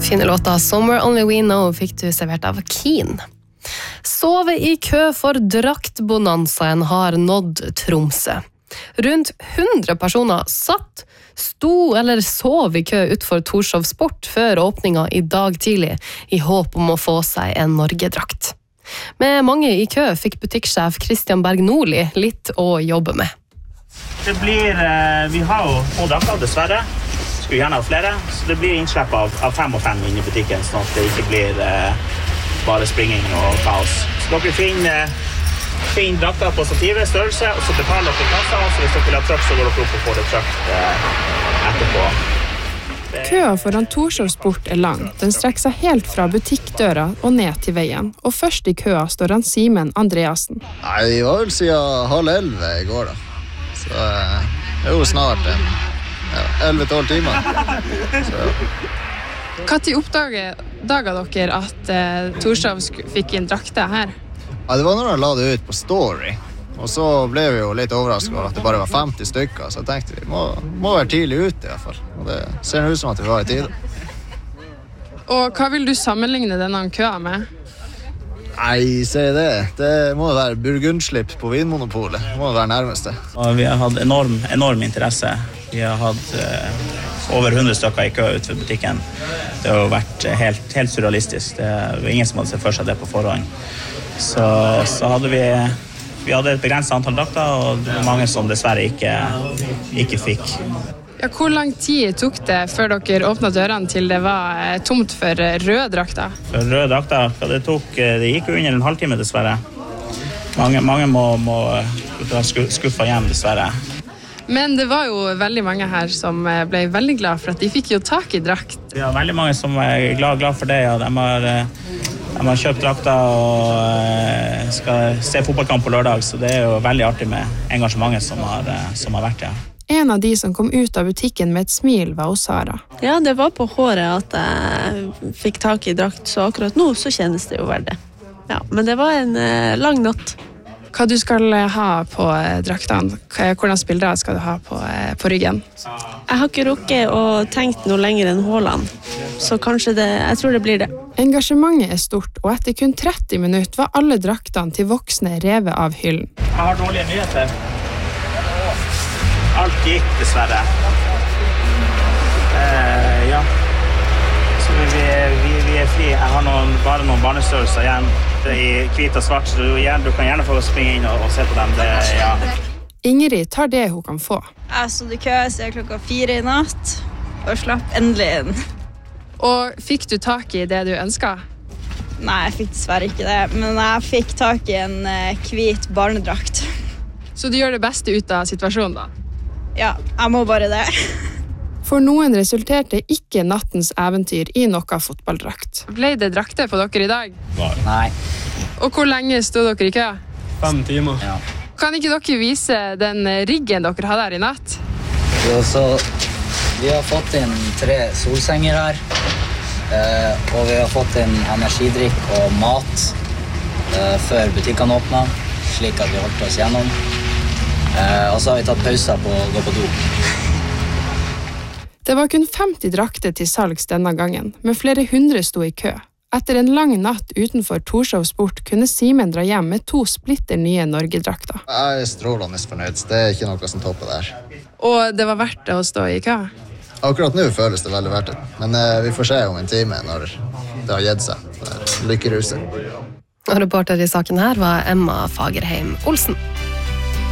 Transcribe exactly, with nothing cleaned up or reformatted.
Fine låta Somewhere Only We Know fikk du servert av Keen. Sove i kø for draktbonanzaen har nådd Tromsø. Rundt hundre personer satt, sto eller sov i kø utenfor Torshov Sport før åpninga i dag tidlig, i håp om å få seg en Norgedrakt. Med mange i kø fikk butikksjef Christian Berg Nordli litt å jobbe med. Det blir, vi har jo få drakter dessverre, skulle gjerne ha flere, så det blir innslipp av, av fem og fem inn i butikken, sånn at det ikke blir eh, bare springing og kaos. Så dere finner, finner drakter på stativet, størrelse, og så betaler dere kassa, så hvis dere vil ha trøkk, så går dere opp og får det trøkk eh, etterpå. Køa foran Torshov Sport er lang. Den strekker seg helt fra butikkdøra og ned til veien. Og først i køa står han Simen Andreasen. Nei, det var vel siden halv elleve i går da. Så det er jo snart en ja, elleve tolv timer. Så, ja. Hva tid oppdaget dere at eh, Torshov fikk en drakte her? Ja, det var når han la det ut på Story. Og så ble vi jo litt overrasket over at det bare var femti stykker, så tenkte vi, må, må være tidlig ute i hvert fall. Og det ser ut som at vi var i tide. Og hva vil du sammenligne denne køa med? Nei, se det. Det må være burgundslipp på Vinmonopolet. Det må være nærmeste. Og vi har hatt enorm, enorm interesse. Vi har hatt uh, over hundre stykker i kø utenfor butikken. Det har vært helt, helt surrealistisk. Det var ingen som hadde sett for seg det på forhånd. Så, så hadde vi... Vi hadde et begrenset antall drakter, og det var mange som dessverre ikke, ikke fikk. Ja, hvor lang tid tok det før dere åpnet dørene til det var tomt for røde drakter? For røde drakter, det, tok, det gikk jo under en halvtime dessverre. Mange, mange må, må skuffe hjem dessverre. Men det var jo veldig mange her som ble veldig glad for at de fikk jo tak i drakt. Vi har veldig mange som er glad, glad for det, ja. De har... De har kjøpt drakter og skal se fotballkamp på lørdag, så det er jo veldig artig med engasjementet som har, som har vært, ja. En av de som kom ut av butikken med et smil var hos Sara. Ja, det var på håret at jeg fikk tak i drakt, så akkurat nå så kjennes det jo verdt det. Ja, men det var en uh, lang natt. Hva du skal ha på draktene? Hvordan bilder skal du ha på, på ryggen? Jeg har ikke rukket og tenkt noe lenger enn Haaland, så kanskje det, jeg tror det blir det. Engasjementet er stort, og etter kun tretti minutter var alle draktene til voksne revet av hyllen. Jeg har dårlige nyheter. Alt gikk dessverre. Uh, ja. Så vi, vi, vi er fri. Jeg har noen, bare noen barnestørrelser igjen. Det er i hvit og svart, så du, du kan gjerne få springe inn og, og se på dem. Det, ja. Ingrid tar det hun kan få. Jeg stod i kø siden klokka fire i natt, og slapp endelig inn. Og fikk du tak i det du ønsket? Nei, jeg fikk dessverre ikke det, men jeg fikk tak i en uh, hvit barnedrakt. Så du gjør det beste ut av situasjonen da? Ja, jeg må bare det. For noen resulterte ikke nattens eventyr i noe fotballdrakt. Ble det drakter på dere i dag? Nei. Og hvor lenge stod dere i kø? Fem timer. Ja. Kan ikke dere vise den riggen dere hadde her i natt? Jo, så vi har fått inn tre solsenger her, eh, og vi har fått inn energidrikk og mat eh, før butikkene åpnet, slik at vi holdt oss gjennom. Eh, og så har vi tatt pauser på å gå på do. Det var kun femti drakter til salgs denne gangen, men flere hundre sto i kø. Etter en lang natt utenfor Torshov Sport kunne Simen dra hjem med to splitter nye Norge-drakter. Jeg er strålende fornøyd, det er ikke noe som topper der. Og det var verdt det å stå i kø? Akkurat nå føles det veldig verdt det, men uh, vi får se om en time når det har gitt seg. Lykkeruset. Og reporter i saken her var Emma Fagerheim Olsen.